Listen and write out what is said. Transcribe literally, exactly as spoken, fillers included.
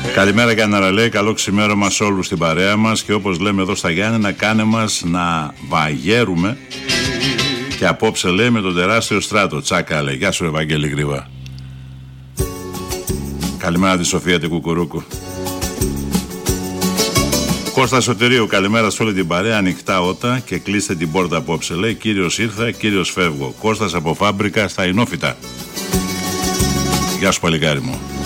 Καλημέρα Κανάρα, λέει, καλό ξημέρωμα σε όλους στην παρέα μας. Και όπως λέμε εδώ στα Γιάννενα, κάνε μας να βαγέρουμε. Και απόψε, λέει, με τον τεράστιο στράτο. Τσάκα, λέει. Γεια σου Ευαγγέλη Γρήβα. Καλημέρα τη Σοφία την Κουκουρούκου. Κώστα Σωτηρίου, καλημέρα σε όλη την παρέα. Ανοιχτά ότα και κλείστε την πόρτα απόψε, λέει. Κύριος ήρθα, κύριος φεύγω. Κώστας από Φάμπρικα στα Ινόφυτα. Γεια σου παλικάρι μου.